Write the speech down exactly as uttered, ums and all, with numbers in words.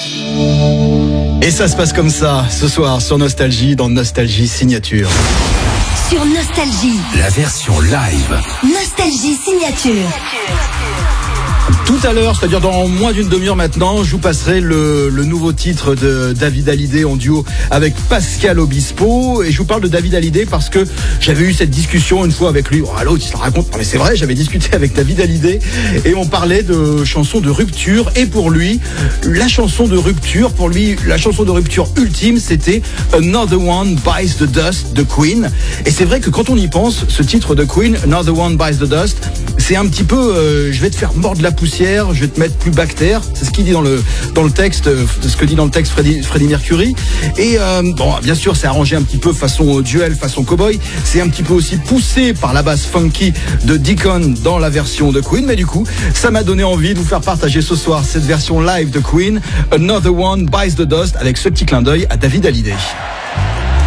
Et ça se passe comme ça, ce soir sur Nostalgie, dans Nostalgie Signature. Sur Nostalgie, la version live. Nostalgie Signature. Tout à l'heure, c'est-à-dire dans moins d'une demi-heure maintenant, je vous passerai le, le nouveau titre de David Hallyday en duo avec Pascal Obispo. Et je vous parle de David Hallyday parce que j'avais eu cette discussion une fois avec lui. Oh, l'autre, il se raconte. Non mais c'est vrai, j'avais discuté avec David Hallyday et on parlait de chansons de rupture. Et pour lui, la chanson de rupture, pour lui, la chanson de rupture ultime, c'était Another One Bites the Dust de Queen. Et c'est vrai que quand on y pense, ce titre de Queen, Another One Bites the Dust, c'est un petit peu, euh, je vais te faire mordre la poussière, je vais te mettre plus bactère. C'est ce qu'il dit dans le dans le texte, euh, ce que dit dans le texte Freddie, Freddie Mercury. Et euh, bon, bien sûr, c'est arrangé un petit peu façon duel, façon cowboy. C'est un petit peu aussi poussé par la basse funky de Deacon dans la version de Queen. Mais du coup, ça m'a donné envie de vous faire partager ce soir cette version live de Queen, Another One Bites the Dust, avec ce petit clin d'œil à David Hallyday.